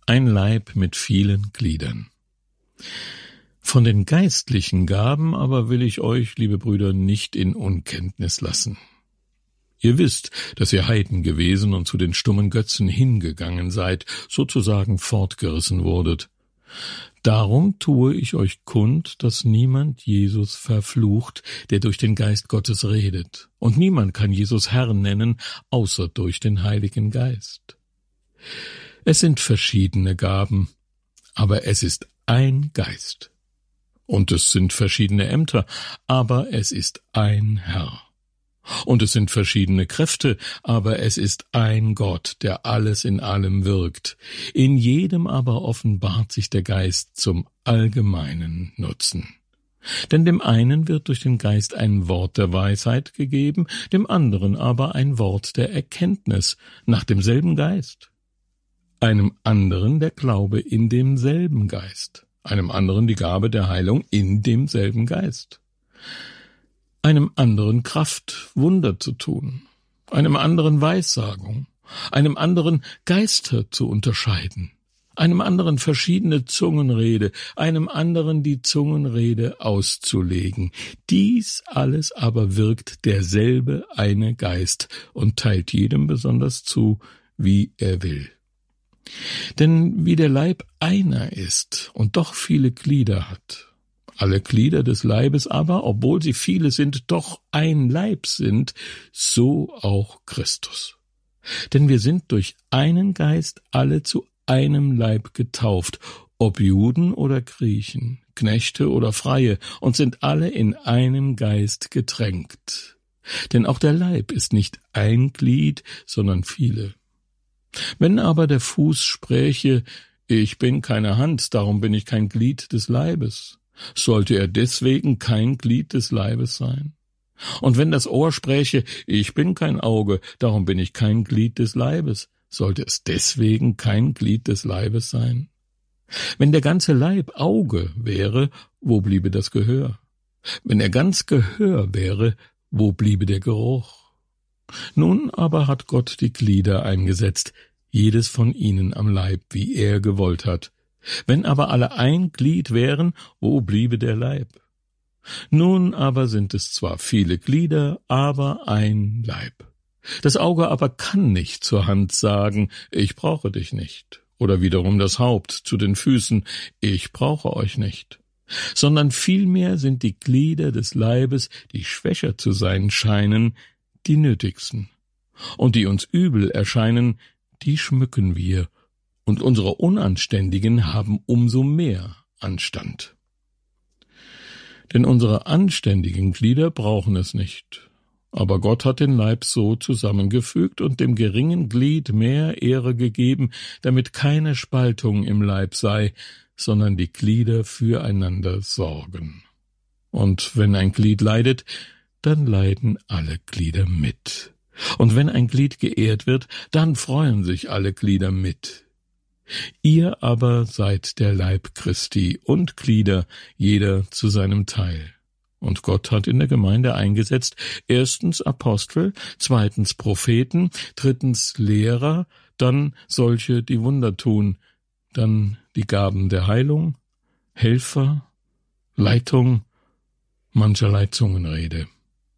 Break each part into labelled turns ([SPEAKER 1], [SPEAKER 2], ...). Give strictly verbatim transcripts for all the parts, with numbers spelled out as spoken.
[SPEAKER 1] Ein Leib mit vielen Gliedern. Von den geistlichen Gaben aber will ich euch, liebe Brüder, nicht in Unkenntnis lassen. Ihr wisst, dass ihr Heiden gewesen und zu den stummen Götzen hingegangen seid, sozusagen fortgerissen wurdet. Darum tue ich euch kund, dass niemand Jesus verflucht, der durch den Geist Gottes redet, und niemand kann Jesus Herrn nennen, außer durch den Heiligen Geist. Es sind verschiedene Gaben, aber es ist ein Geist. Und es sind verschiedene Ämter, aber es ist ein Herr. Und es sind verschiedene Kräfte, aber es ist ein Gott, der alles in allem wirkt. In jedem aber offenbart sich der Geist zum allgemeinen Nutzen. Denn dem einen wird durch den Geist ein Wort der Weisheit gegeben, dem anderen aber ein Wort der Erkenntnis nach demselben Geist. Einem anderen der Glaube in demselben Geist, einem anderen die Gabe der Heilung in demselben Geist, einem anderen Kraft, Wunder zu tun, einem anderen Weissagung, einem anderen Geister zu unterscheiden, einem anderen verschiedene Zungenrede, einem anderen die Zungenrede auszulegen. Dies alles aber wirkt derselbe eine Geist und teilt jedem besonders zu, wie er will. Denn wie der Leib einer ist und doch viele Glieder hat, alle Glieder des Leibes aber, obwohl sie viele sind, doch ein Leib sind, so auch Christus. Denn wir sind durch einen Geist alle zu einem Leib getauft, ob Juden oder Griechen, Knechte oder Freie, und sind alle in einem Geist getränkt. Denn auch der Leib ist nicht ein Glied, sondern viele. Wenn aber der Fuß spräche, ich bin keine Hand, darum bin ich kein Glied des Leibes, sollte er deswegen kein Glied des Leibes sein? Und wenn das Ohr spräche, ich bin kein Auge, darum bin ich kein Glied des Leibes, sollte es deswegen kein Glied des Leibes sein? Wenn der ganze Leib Auge wäre, wo bliebe das Gehör? Wenn er ganz Gehör wäre, wo bliebe der Geruch? Nun aber hat Gott die Glieder eingesetzt, jedes von ihnen am Leib, wie er gewollt hat. Wenn aber alle ein Glied wären, wo bliebe der Leib? Nun aber sind es zwar viele Glieder, aber ein Leib. Das Auge aber kann nicht zur Hand sagen, ich brauche dich nicht, oder wiederum das Haupt zu den Füßen, ich brauche euch nicht, sondern vielmehr sind die Glieder des Leibes, die schwächer zu sein scheinen, die nötigsten. Und die uns übel erscheinen, die schmücken wir, und unsere Unanständigen haben umso mehr Anstand. Denn unsere anständigen Glieder brauchen es nicht. Aber Gott hat den Leib so zusammengefügt und dem geringen Glied mehr Ehre gegeben, damit keine Spaltung im Leib sei, sondern die Glieder füreinander sorgen. Und wenn ein Glied leidet, dann leiden alle Glieder mit. Und wenn ein Glied geehrt wird, dann freuen sich alle Glieder mit. Ihr aber seid der Leib Christi und Glieder, jeder zu seinem Teil. Und Gott hat in der Gemeinde eingesetzt, erstens Apostel, zweitens Propheten, drittens Lehrer, dann solche, die Wunder tun, dann die Gaben der Heilung, Helfer, Leitung, mancherlei Zungenrede.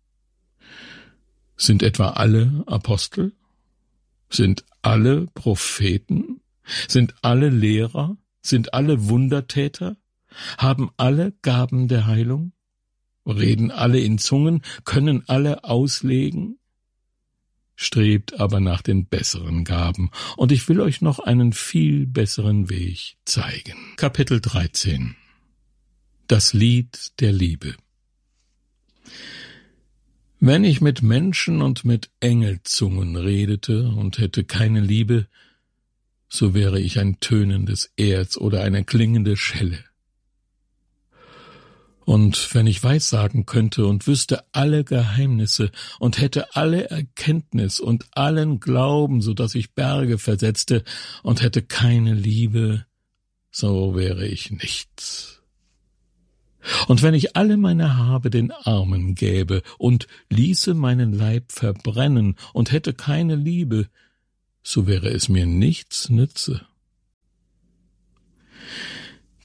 [SPEAKER 1] Sind etwa alle Apostel? Sind alle Propheten? Sind alle Lehrer? Sind alle Wundertäter? Haben alle Gaben der Heilung? Reden alle in Zungen? Können alle auslegen? Strebt aber nach den besseren Gaben, und ich will euch noch einen viel besseren Weg zeigen. Kapitel dreizehn. Das Lied der Liebe. Wenn ich mit Menschen und mit Engelzungen redete und hätte keine Liebe, so wäre ich ein tönendes Erz oder eine klingende Schelle. Und wenn ich weissagen könnte und wüsste alle Geheimnisse und hätte alle Erkenntnis und allen Glauben, so dass ich Berge versetzte, und hätte keine Liebe, so wäre ich nichts. Und wenn ich alle meine Habe den Armen gäbe und ließe meinen Leib verbrennen und hätte keine Liebe, so wäre es mir nichts nütze.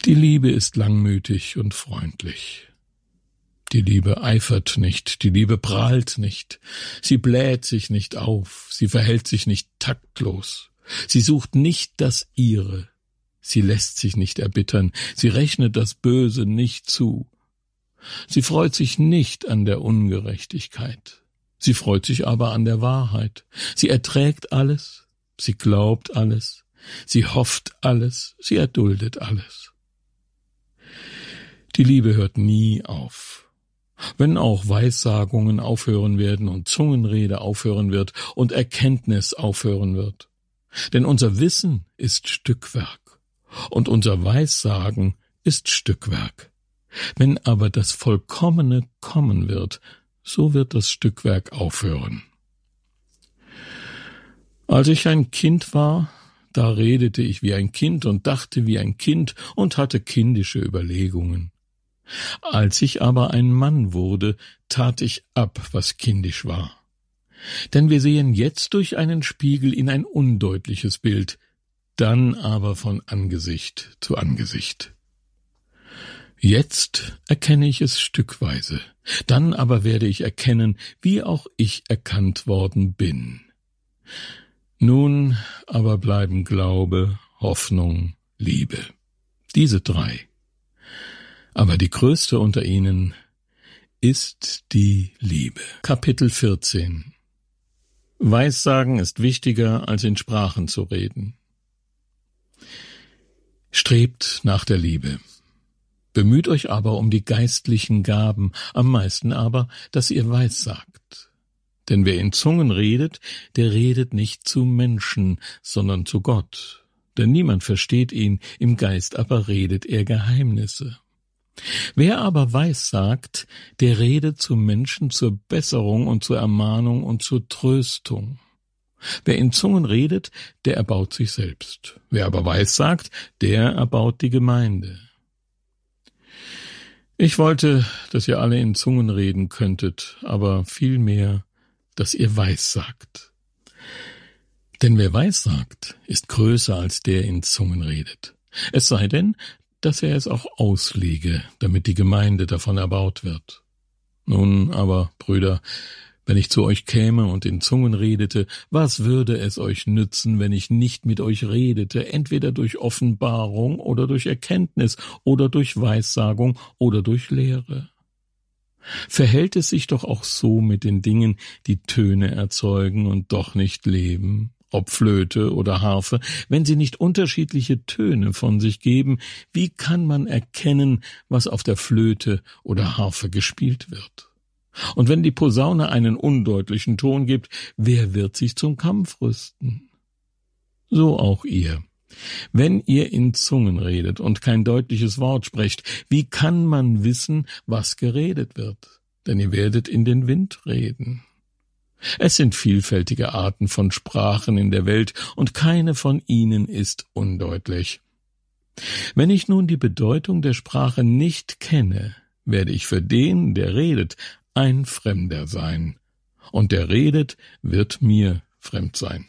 [SPEAKER 1] Die Liebe ist langmütig und freundlich. Die Liebe eifert nicht, die Liebe prahlt nicht, sie bläht sich nicht auf, sie verhält sich nicht taktlos, sie sucht nicht das Ihre, sie lässt sich nicht erbittern, sie rechnet das Böse nicht zu. Sie freut sich nicht an der Ungerechtigkeit, sie freut sich aber an der Wahrheit. Sie erträgt alles, sie glaubt alles, sie hofft alles, sie erduldet alles. Die Liebe hört nie auf. Wenn auch Weissagungen aufhören werden und Zungenrede aufhören wird und Erkenntnis aufhören wird. Denn unser Wissen ist Stückwerk und unser Weissagen ist Stückwerk. Wenn aber das Vollkommene kommen wird, so wird das Stückwerk aufhören. Als ich ein Kind war, da redete ich wie ein Kind und dachte wie ein Kind und hatte kindische Überlegungen. Als ich aber ein Mann wurde, tat ich ab, was kindisch war. Denn wir sehen jetzt durch einen Spiegel in ein undeutliches Bild, dann aber von Angesicht zu Angesicht. Jetzt erkenne ich es stückweise, dann aber werde ich erkennen, wie auch ich erkannt worden bin. Nun aber bleiben Glaube, Hoffnung, Liebe. Diese drei. Aber die größte unter ihnen ist die Liebe. Kapitel vierzehn. Weissagen ist wichtiger, als in Sprachen zu reden. Strebt nach der Liebe. Bemüht euch aber um die geistlichen Gaben, am meisten aber, dass ihr weissagt. Denn wer in Zungen redet, der redet nicht zu Menschen, sondern zu Gott. Denn niemand versteht ihn, im Geist aber redet er Geheimnisse. Wer aber weissagt, der redet zu Menschen zur Besserung und zur Ermahnung und zur Tröstung. Wer in Zungen redet, der erbaut sich selbst. Wer aber weissagt, der erbaut die Gemeinde. Ich wollte, dass ihr alle in Zungen reden könntet, aber vielmehr, dass ihr weissagt. Denn wer weissagt, ist größer als der in Zungen redet. Es sei denn, dass er es auch auslege, damit die Gemeinde davon erbaut wird. Nun aber, Brüder, wenn ich zu euch käme und in Zungen redete, was würde es euch nützen, wenn ich nicht mit euch redete, entweder durch Offenbarung oder durch Erkenntnis oder durch Weissagung oder durch Lehre? Verhält es sich doch auch so mit den Dingen, die Töne erzeugen und doch nicht leben? Ob Flöte oder Harfe, wenn sie nicht unterschiedliche Töne von sich geben, wie kann man erkennen, was auf der Flöte oder Harfe gespielt wird? Und wenn die Posaune einen undeutlichen Ton gibt, wer wird sich zum Kampf rüsten? So auch ihr. Wenn ihr in Zungen redet und kein deutliches Wort sprecht, wie kann man wissen, was geredet wird? Denn ihr werdet in den Wind reden. Es sind vielfältige Arten von Sprachen in der Welt, und keine von ihnen ist undeutlich. Wenn ich nun die Bedeutung der Sprache nicht kenne, werde ich für den, der redet, ein Fremder sein, und der redet, wird mir fremd sein.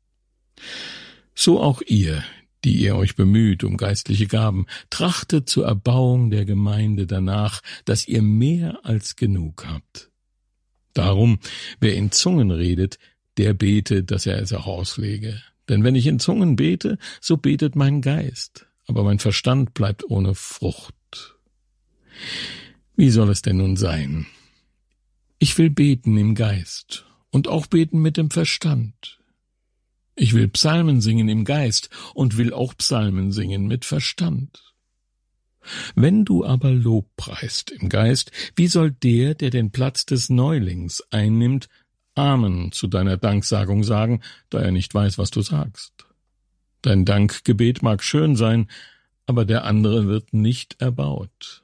[SPEAKER 1] So auch ihr, die ihr euch bemüht um geistliche Gaben, trachtet zur Erbauung der Gemeinde danach, dass ihr mehr als genug habt. Darum, wer in Zungen redet, der bete, dass er es auch auslege. Denn wenn ich in Zungen bete, so betet mein Geist, aber mein Verstand bleibt ohne Frucht. Wie soll es denn nun sein? Ich will beten im Geist und auch beten mit dem Verstand. Ich will Psalmen singen im Geist und will auch Psalmen singen mit Verstand. Wenn du aber Lob preist im Geist, wie soll der, der den Platz des Neulings einnimmt, Amen zu deiner Danksagung sagen, da er nicht weiß, was du sagst? Dein Dankgebet mag schön sein, aber der andere wird nicht erbaut.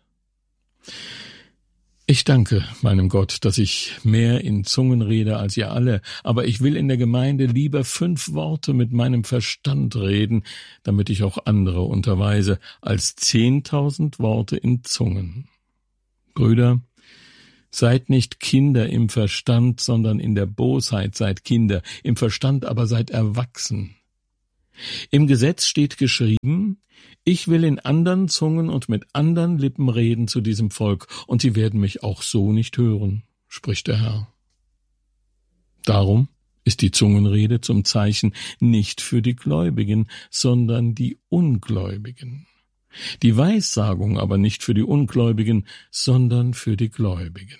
[SPEAKER 1] Ich danke meinem Gott, dass ich mehr in Zungen rede als ihr alle, aber ich will in der Gemeinde lieber fünf Worte mit meinem Verstand reden, damit ich auch andere unterweise, als zehntausend Worte in Zungen. Brüder, seid nicht Kinder im Verstand, sondern in der Bosheit seid Kinder, im Verstand aber seid erwachsen. Im Gesetz steht geschrieben, Ich will in andern Zungen und mit andern Lippen reden zu diesem Volk, und sie werden mich auch so nicht hören, spricht der Herr. Darum ist die Zungenrede zum Zeichen nicht für die Gläubigen, sondern die Ungläubigen. Die Weissagung aber nicht für die Ungläubigen, sondern für die Gläubigen.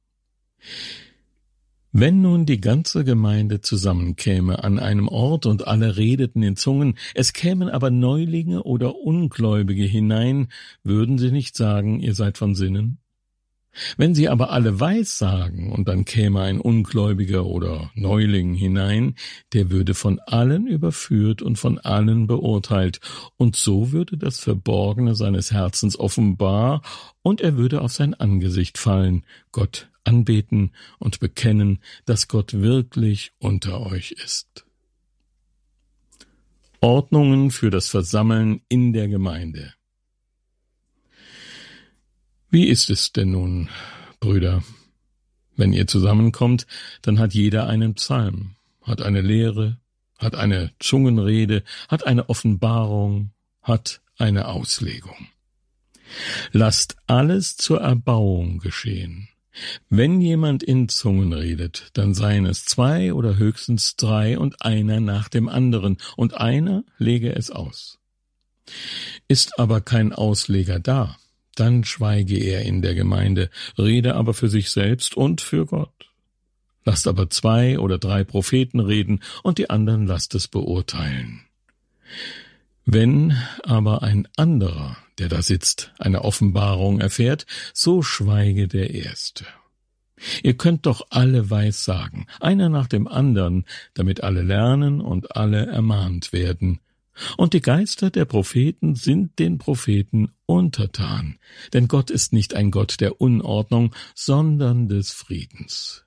[SPEAKER 1] Wenn nun die ganze Gemeinde zusammenkäme an einem Ort und alle redeten in Zungen, es kämen aber Neulinge oder Ungläubige hinein, würden sie nicht sagen, ihr seid von Sinnen? Wenn sie aber alle weissagen und dann käme ein Ungläubiger oder Neuling hinein, der würde von allen überführt und von allen beurteilt, und so würde das Verborgene seines Herzens offenbar, und er würde auf sein Angesicht fallen, Gott anbeten und bekennen, dass Gott wirklich unter euch ist. Ordnungen für das Versammeln in der Gemeinde. Wie ist es denn nun, Brüder? Wenn ihr zusammenkommt, dann hat jeder einen Psalm, hat eine Lehre, hat eine Zungenrede, hat eine Offenbarung, hat eine Auslegung. Lasst alles zur Erbauung geschehen. Wenn jemand in Zungen redet, dann seien es zwei oder höchstens drei und einer nach dem anderen, und einer lege es aus. Ist aber kein Ausleger da, dann schweige er in der Gemeinde, rede aber für sich selbst und für Gott. Lasst aber zwei oder drei Propheten reden, und die anderen lasst es beurteilen. Wenn aber ein anderer, der da sitzt, eine Offenbarung erfährt, so schweige der Erste. Ihr könnt doch alle weissagen, einer nach dem anderen, damit alle lernen und alle ermahnt werden. Und die Geister der Propheten sind den Propheten untertan, denn Gott ist nicht ein Gott der Unordnung, sondern des Friedens.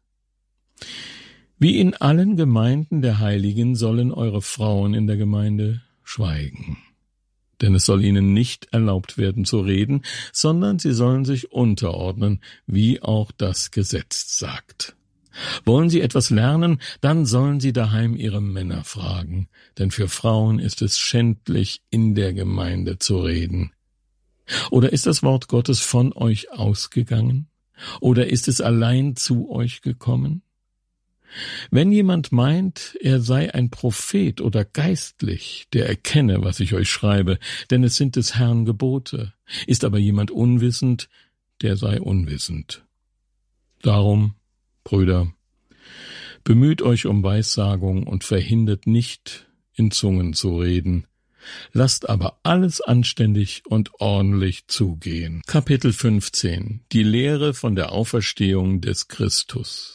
[SPEAKER 1] Wie in allen Gemeinden der Heiligen sollen eure Frauen in der Gemeinde schweigen. Denn es soll ihnen nicht erlaubt werden zu reden, sondern sie sollen sich unterordnen, wie auch das Gesetz sagt. Wollen sie etwas lernen, dann sollen sie daheim ihre Männer fragen, denn für Frauen ist es schändlich, in der Gemeinde zu reden. Oder ist das Wort Gottes von euch ausgegangen? Oder ist es allein zu euch gekommen? Wenn jemand meint, er sei ein Prophet oder geistlich, der erkenne, was ich euch schreibe, denn es sind des Herrn Gebote. Ist aber jemand unwissend, der sei unwissend. Darum, Brüder, bemüht euch um Weissagung und verhindert nicht, in Zungen zu reden. Lasst aber alles anständig und ordentlich zugehen. Kapitel fünfzehn. Die Lehre von der Auferstehung des Christus.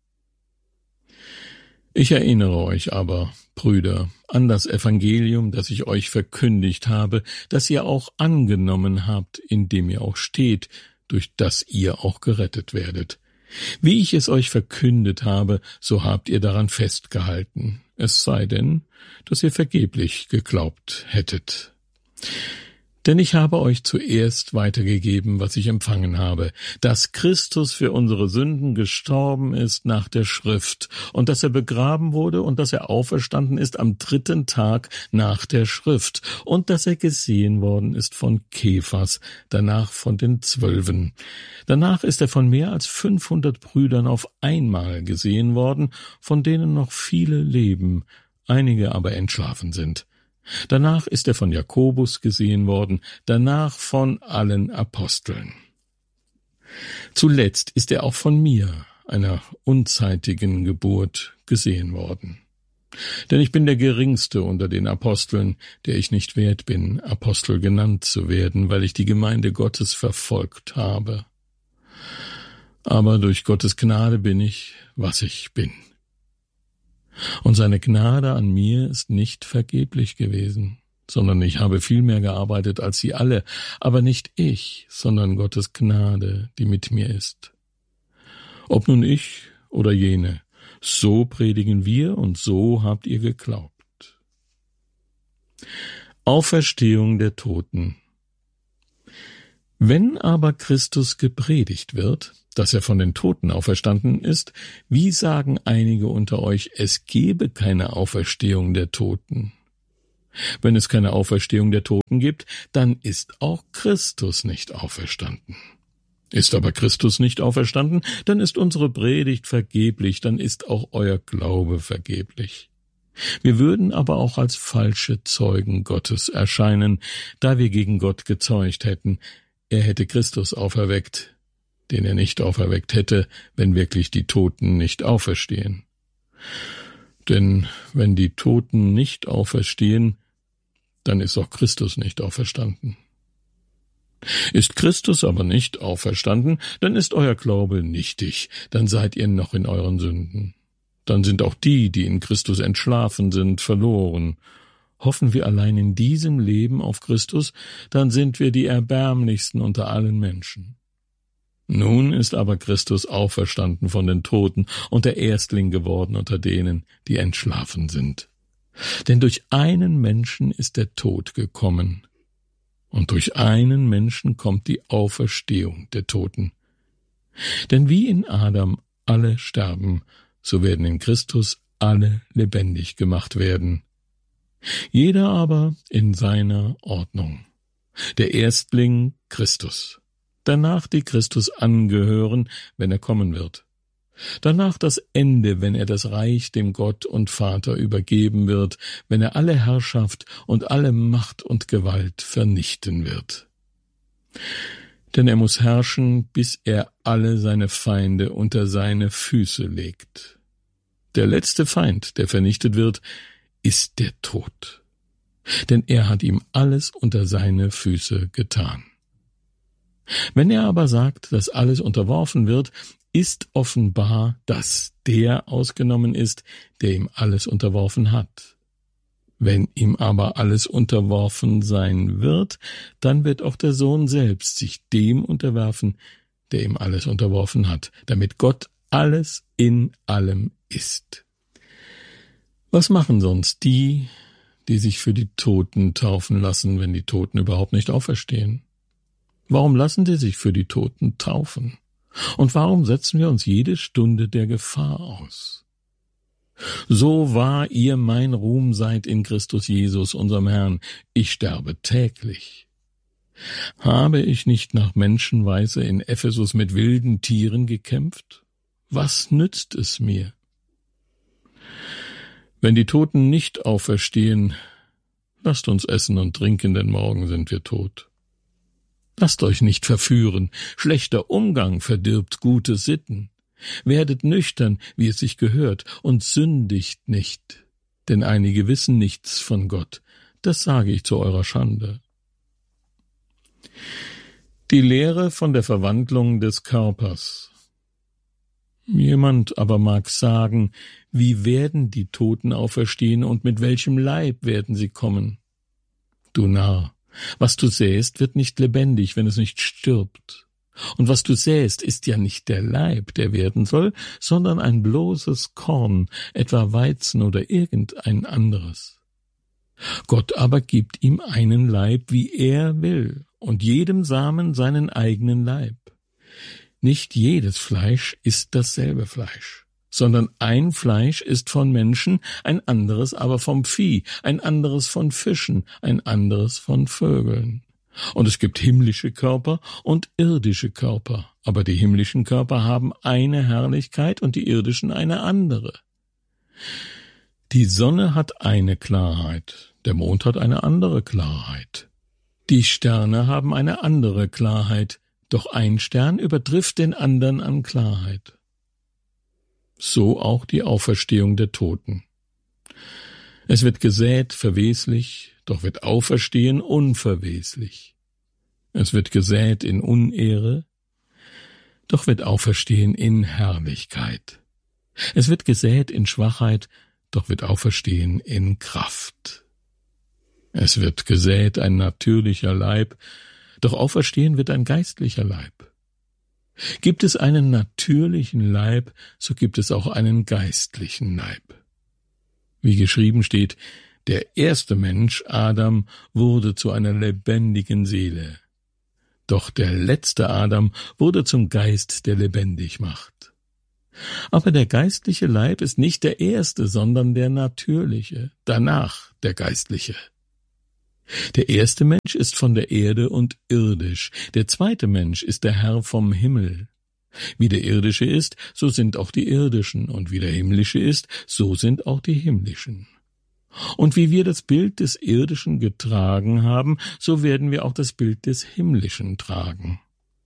[SPEAKER 1] Ich erinnere euch aber, Brüder, an das Evangelium, das ich euch verkündigt habe, das ihr auch angenommen habt, in dem ihr auch steht, durch das ihr auch gerettet werdet. Wie ich es euch verkündet habe, so habt ihr daran festgehalten, es sei denn, dass ihr vergeblich geglaubt hättet. Denn ich habe euch zuerst weitergegeben, was ich empfangen habe, dass Christus für unsere Sünden gestorben ist nach der Schrift und dass er begraben wurde und dass er auferstanden ist am dritten Tag nach der Schrift und dass er gesehen worden ist von Kephas, danach von den Zwölfen. Danach ist er von mehr als fünfhundert Brüdern auf einmal gesehen worden, von denen noch viele leben, einige aber entschlafen sind. Danach ist er von Jakobus gesehen worden, danach von allen Aposteln. Zuletzt ist er auch von mir, einer unzeitigen Geburt, gesehen worden. Denn ich bin der Geringste unter den Aposteln, der ich nicht wert bin, Apostel genannt zu werden, weil ich die Gemeinde Gottes verfolgt habe. Aber durch Gottes Gnade bin ich, was ich bin. Und seine Gnade an mir ist nicht vergeblich gewesen, sondern ich habe viel mehr gearbeitet als sie alle, aber nicht ich, sondern Gottes Gnade, die mit mir ist. Ob nun ich oder jene, so predigen wir und so habt ihr geglaubt. Auferstehung der Toten. Wenn aber Christus gepredigt wird, dass er von den Toten auferstanden ist, wie sagen einige unter euch, es gebe keine Auferstehung der Toten? Wenn es keine Auferstehung der Toten gibt, dann ist auch Christus nicht auferstanden. Ist aber Christus nicht auferstanden, dann ist unsere Predigt vergeblich, dann ist auch euer Glaube vergeblich. Wir würden aber auch als falsche Zeugen Gottes erscheinen, da wir gegen Gott gezeugt hätten, er hätte Christus auferweckt, den er nicht auferweckt hätte, wenn wirklich die Toten nicht auferstehen. Denn wenn die Toten nicht auferstehen, dann ist auch Christus nicht auferstanden. Ist Christus aber nicht auferstanden, dann ist euer Glaube nichtig, dann seid ihr noch in euren Sünden. Dann sind auch die, die in Christus entschlafen sind, verloren. Hoffen wir allein in diesem Leben auf Christus, dann sind wir die erbärmlichsten unter allen Menschen. Nun ist aber Christus auferstanden von den Toten und der Erstling geworden unter denen, die entschlafen sind. Denn durch einen Menschen ist der Tod gekommen, und durch einen Menschen kommt die Auferstehung der Toten. Denn wie in Adam alle sterben, so werden in Christus alle lebendig gemacht werden. Jeder aber in seiner Ordnung. Der Erstling Christus, danach die Christus angehören, wenn er kommen wird. Danach das Ende, wenn er das Reich dem Gott und Vater übergeben wird, wenn er alle Herrschaft und alle Macht und Gewalt vernichten wird. Denn er muss herrschen, bis er alle seine Feinde unter seine Füße legt. Der letzte Feind, der vernichtet wird, ist der Tod. Denn er hat ihm alles unter seine Füße getan. Wenn er aber sagt, dass alles unterworfen wird, ist offenbar, dass der ausgenommen ist, der ihm alles unterworfen hat. Wenn ihm aber alles unterworfen sein wird, dann wird auch der Sohn selbst sich dem unterwerfen, der ihm alles unterworfen hat, damit Gott alles in allem ist. Was machen sonst die, die sich für die Toten taufen lassen, wenn die Toten überhaupt nicht auferstehen? Warum lassen sie sich für die Toten taufen? Und warum setzen wir uns jede Stunde der Gefahr aus? So wahr ihr mein Ruhm seid in Christus Jesus, unserem Herrn, ich sterbe täglich. Habe ich nicht nach Menschenweise in Ephesus mit wilden Tieren gekämpft? Was nützt es mir? Wenn die Toten nicht auferstehen, lasst uns essen und trinken, denn morgen sind wir tot. Lasst euch nicht verführen, schlechter Umgang verdirbt gute Sitten. Werdet nüchtern, wie es sich gehört, und sündigt nicht, denn einige wissen nichts von Gott, das sage ich zu eurer Schande. Die Lehre von der Verwandlung des Körpers. Jemand aber mag sagen, wie werden die Toten auferstehen und mit welchem Leib werden sie kommen? Du Narr! Was du säst, wird nicht lebendig, wenn es nicht stirbt. Und was du säst, ist ja nicht der Leib, der werden soll, sondern ein bloßes Korn, etwa Weizen oder irgendein anderes. Gott aber gibt ihm einen Leib, wie er will, und jedem Samen seinen eigenen Leib. Nicht jedes Fleisch ist dasselbe Fleisch, sondern ein Fleisch ist von Menschen, ein anderes aber vom Vieh, ein anderes von Fischen, ein anderes von Vögeln. Und es gibt himmlische Körper und irdische Körper, aber die himmlischen Körper haben eine Herrlichkeit und die irdischen eine andere. Die Sonne hat eine Klarheit, der Mond hat eine andere Klarheit. Die Sterne haben eine andere Klarheit, doch ein Stern übertrifft den anderen an Klarheit. So auch die Auferstehung der Toten. Es wird gesät verweslich, doch wird auferstehen unverweslich. Es wird gesät in Unehre, doch wird auferstehen in Herrlichkeit. Es wird gesät in Schwachheit, doch wird auferstehen in Kraft. Es wird gesät ein natürlicher Leib, doch auferstehen wird ein geistlicher Leib. Gibt es einen natürlichen Leib, so gibt es auch einen geistlichen Leib. Wie geschrieben steht, der erste Mensch, Adam, wurde zu einer lebendigen Seele. Doch der letzte Adam wurde zum Geist, der lebendig macht. Aber der geistliche Leib ist nicht der erste, sondern der natürliche, danach der geistliche. Der erste Mensch ist von der Erde und irdisch, der zweite Mensch ist der Herr vom Himmel. Wie der irdische ist, so sind auch die irdischen, und wie der himmlische ist, so sind auch die himmlischen. Und wie wir das Bild des Irdischen getragen haben, so werden wir auch das Bild des Himmlischen tragen.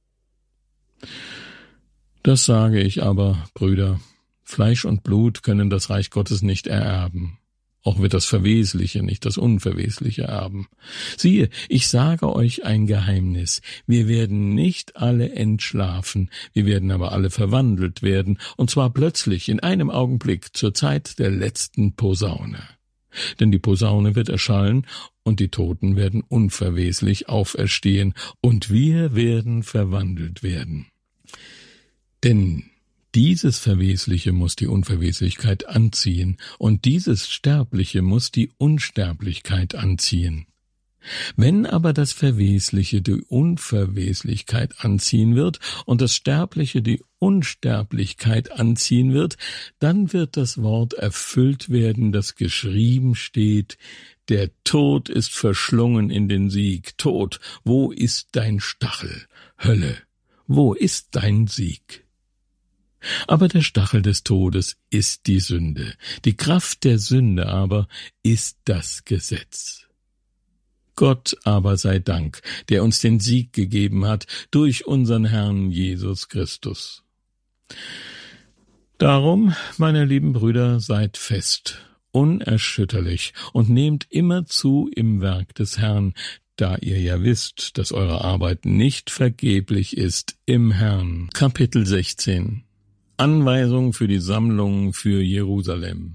[SPEAKER 1] Das sage ich aber, Brüder, Fleisch und Blut können das Reich Gottes nicht ererben. Auch wird das Verwesliche nicht das Unverwesliche erben. Siehe, ich sage euch ein Geheimnis. Wir werden nicht alle entschlafen, wir werden aber alle verwandelt werden, und zwar plötzlich, in einem Augenblick, zur Zeit der letzten Posaune. Denn die Posaune wird erschallen, und die Toten werden unverweslich auferstehen, und wir werden verwandelt werden. Denn dieses Verwesliche muss die Unverweslichkeit anziehen, und dieses Sterbliche muss die Unsterblichkeit anziehen. Wenn aber das Verwesliche die Unverweslichkeit anziehen wird und das Sterbliche die Unsterblichkeit anziehen wird, dann wird das Wort erfüllt werden, das geschrieben steht: Der Tod ist verschlungen in den Sieg. Tod, wo ist dein Stachel? Hölle, wo ist dein Sieg? Aber der Stachel des Todes ist die Sünde, die Kraft der Sünde aber ist das Gesetz. Gott aber sei Dank, der uns den Sieg gegeben hat durch unseren Herrn Jesus Christus. Darum, meine lieben Brüder, seid fest, unerschütterlich und nehmt immer zu im Werk des Herrn, da ihr ja wisst, dass eure Arbeit nicht vergeblich ist im Herrn. Kapitel sechzehn. Anweisung für die Sammlung für Jerusalem.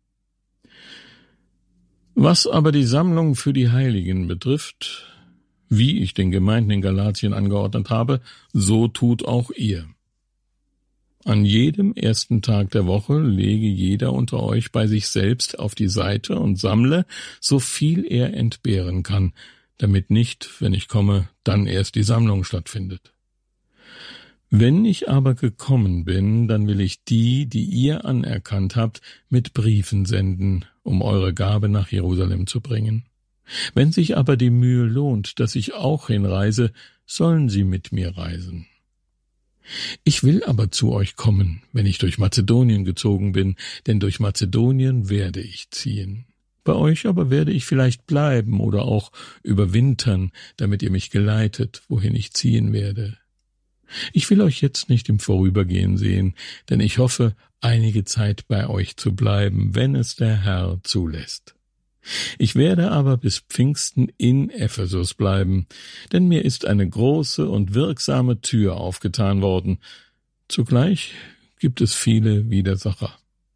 [SPEAKER 1] Was aber die Sammlung für die Heiligen betrifft, wie ich den Gemeinden in Galatien angeordnet habe, so tut auch ihr. An jedem ersten Tag der Woche lege jeder unter euch bei sich selbst auf die Seite und sammle, so viel er entbehren kann, damit nicht, wenn ich komme, dann erst die Sammlung stattfindet. Wenn ich aber gekommen bin, dann will ich die, die ihr anerkannt habt, mit Briefen senden, um eure Gabe nach Jerusalem zu bringen. Wenn sich aber die Mühe lohnt, dass ich auch hinreise, sollen sie mit mir reisen. Ich will aber zu euch kommen, wenn ich durch Mazedonien gezogen bin, denn durch Mazedonien werde ich ziehen. Bei euch aber werde ich vielleicht bleiben oder auch überwintern, damit ihr mich geleitet, wohin ich ziehen werde. Ich will euch jetzt nicht im Vorübergehen sehen, denn ich hoffe, einige Zeit bei euch zu bleiben, wenn es der Herr zulässt. Ich werde aber bis Pfingsten in Ephesus bleiben, denn mir ist eine große und wirksame Tür aufgetan worden. Zugleich gibt es viele Widersacher.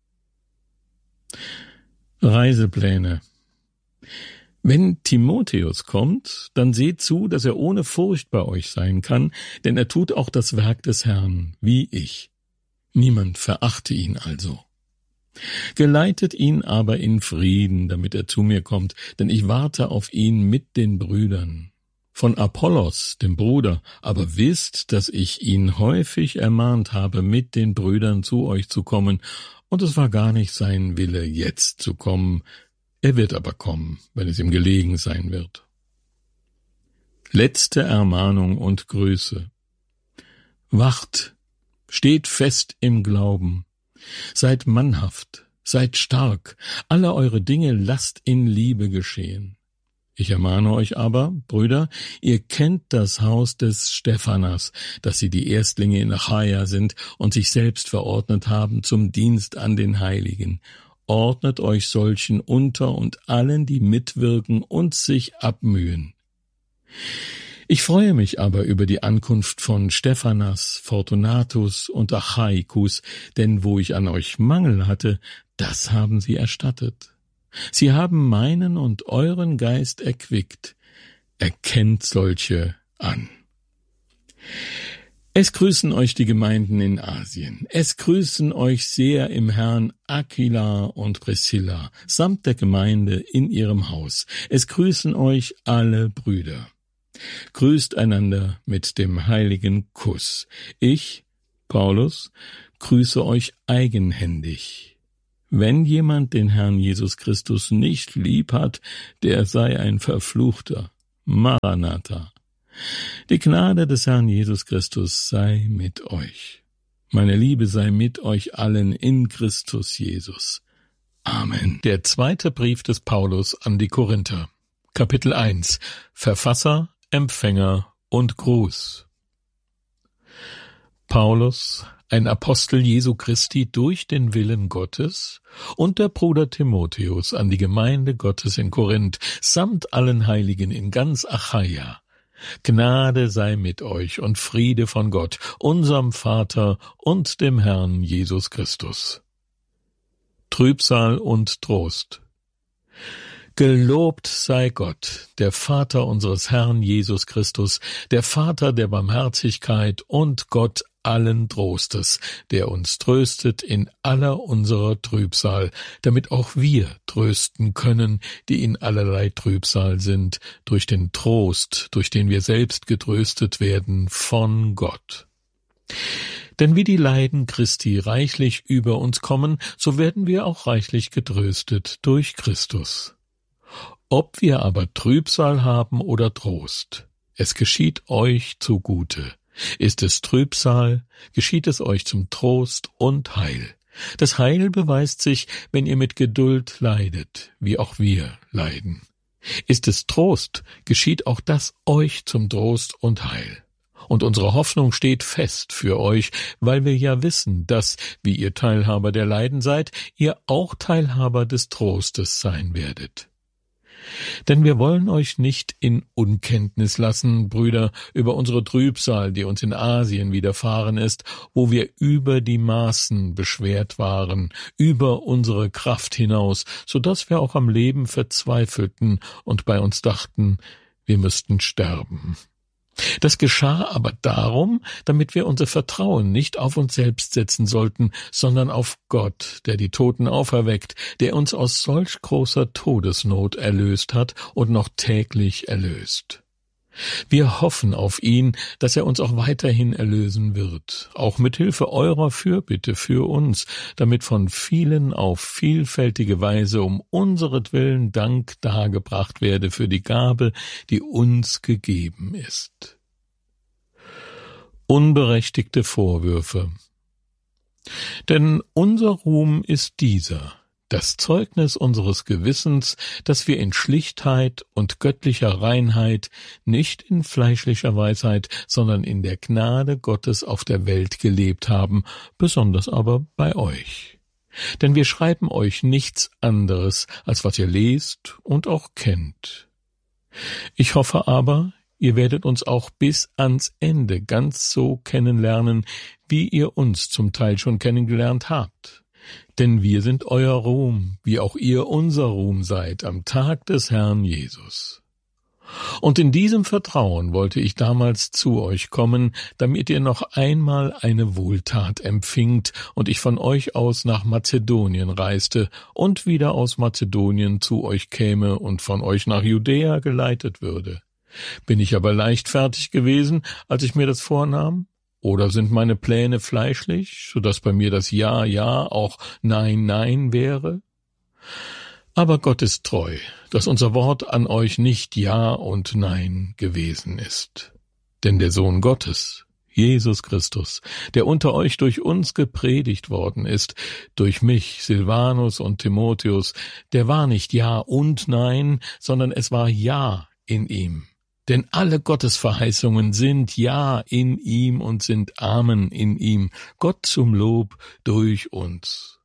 [SPEAKER 1] Reisepläne. Wenn Timotheus kommt, dann seht zu, dass er ohne Furcht bei euch sein kann, denn er tut auch das Werk des Herrn, wie ich. Niemand verachte ihn also. Geleitet ihn aber in Frieden, damit er zu mir kommt, denn ich warte auf ihn mit den Brüdern. Von Apollos, dem Bruder, aber wisst, dass ich ihn häufig ermahnt habe, mit den Brüdern zu euch zu kommen, und es war gar nicht sein Wille, jetzt zu kommen. Er wird aber kommen, wenn es ihm gelegen sein wird. Letzte Ermahnung und Grüße. Wacht, steht fest im Glauben, seid mannhaft, seid stark, alle eure Dinge lasst in Liebe geschehen. Ich ermahne euch aber, Brüder, ihr kennt das Haus des Stephanas, dass sie die Erstlinge in Achaia sind und sich selbst verordnet haben zum Dienst an den Heiligen. Ordnet euch solchen unter und allen, die mitwirken und sich abmühen. Ich freue mich aber über die Ankunft von Stephanas, Fortunatus und Achaikus, denn wo ich an euch Mangel hatte, das haben sie erstattet. Sie haben meinen und euren Geist erquickt. Erkennt solche an. Es grüßen euch die Gemeinden in Asien. Es grüßen euch sehr im Herrn Aquila und Priscilla, samt der Gemeinde in ihrem Haus. Es grüßen euch alle Brüder. Grüßt einander mit dem heiligen Kuss. Ich, Paulus, grüße euch eigenhändig. Wenn jemand den Herrn Jesus Christus nicht lieb hat, der sei ein Verfluchter. Maranatha. Die Gnade des Herrn Jesus Christus sei mit euch. Meine Liebe sei mit euch allen in Christus Jesus. Amen. Der zweite Brief des Paulus an die Korinther. Kapitel eins. Verfasser, Empfänger und Gruß. Paulus, ein Apostel Jesu Christi durch den Willen Gottes, und der Bruder Timotheus an die Gemeinde Gottes in Korinth, samt allen Heiligen in ganz Achaia. Gnade sei mit euch und Friede von Gott, unserem Vater und dem Herrn Jesus Christus. Trübsal und Trost. Gelobt sei Gott, der Vater unseres Herrn Jesus Christus, der Vater der Barmherzigkeit und Gott allen Trostes, der uns tröstet in aller unserer Trübsal, damit auch wir trösten können, die in allerlei Trübsal sind, durch den Trost, durch den wir selbst getröstet werden von Gott. Denn wie die Leiden Christi reichlich über uns kommen, so werden wir auch reichlich getröstet durch Christus. Ob wir aber Trübsal haben oder Trost, es geschieht euch zugute. Ist es Trübsal, geschieht es euch zum Trost und Heil. Das Heil beweist sich, wenn ihr mit Geduld leidet, wie auch wir leiden. Ist es Trost, geschieht auch das euch zum Trost und Heil. Und unsere Hoffnung steht fest für euch, weil wir ja wissen, dass, wie ihr Teilhaber der Leiden seid, ihr auch Teilhaber des Trostes sein werdet. Denn wir wollen euch nicht in Unkenntnis lassen, Brüder, über unsere Trübsal, die uns in Asien widerfahren ist, wo wir über die Maßen beschwert waren, über unsere Kraft hinaus, so dass wir auch am Leben verzweifelten und bei uns dachten, wir müssten sterben. Das geschah aber darum, damit wir unser Vertrauen nicht auf uns selbst setzen sollten, sondern auf Gott, der die Toten auferweckt, der uns aus solch großer Todesnot erlöst hat und noch täglich erlöst. Wir hoffen auf ihn, dass er uns auch weiterhin erlösen wird, auch mit Hilfe eurer Fürbitte für uns, damit von vielen auf vielfältige Weise um unseretwillen Dank dargebracht werde für die Gabe, die uns gegeben ist. Unberechtigte Vorwürfe. Denn unser Ruhm ist dieser: das Zeugnis unseres Gewissens, dass wir in Schlichtheit und göttlicher Reinheit, nicht in fleischlicher Weisheit, sondern in der Gnade Gottes auf der Welt gelebt haben, besonders aber bei euch. Denn wir schreiben euch nichts anderes, als was ihr lest und auch kennt. Ich hoffe aber, ihr werdet uns auch bis ans Ende ganz so kennenlernen, wie ihr uns zum Teil schon kennengelernt habt. Denn wir sind euer Ruhm, wie auch ihr unser Ruhm seid am Tag des Herrn Jesus. Und in diesem Vertrauen wollte ich damals zu euch kommen, damit ihr noch einmal eine Wohltat empfingt und ich von euch aus nach Mazedonien reiste und wieder aus Mazedonien zu euch käme und von euch nach Judäa geleitet würde. Bin ich aber leichtfertig gewesen, als ich mir das vornahm? Oder sind meine Pläne fleischlich, so dass bei mir das Ja, Ja auch Nein, Nein wäre? Aber Gott ist treu, dass unser Wort an euch nicht Ja und Nein gewesen ist. Denn der Sohn Gottes, Jesus Christus, der unter euch durch uns gepredigt worden ist, durch mich, Silvanus und Timotheus, der war nicht Ja und Nein, sondern es war Ja in ihm. Denn alle Gottesverheißungen sind Ja in ihm und sind Amen in ihm, Gott zum Lob durch uns.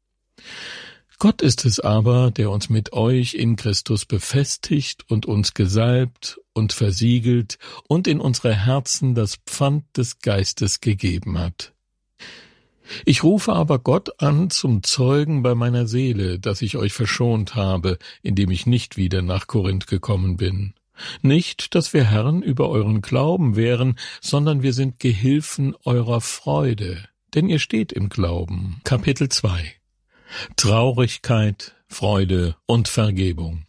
[SPEAKER 1] Gott ist es aber, der uns mit euch in Christus befestigt und uns gesalbt und versiegelt und in unsere Herzen das Pfand des Geistes gegeben hat. Ich rufe aber Gott an zum Zeugen bei meiner Seele, dass ich euch verschont habe, indem ich nicht wieder nach Korinth gekommen bin. Nicht, dass wir Herren über euren Glauben wären, sondern wir sind Gehilfen eurer Freude, denn ihr steht im Glauben. Kapitel zwei. Traurigkeit, Freude und Vergebung.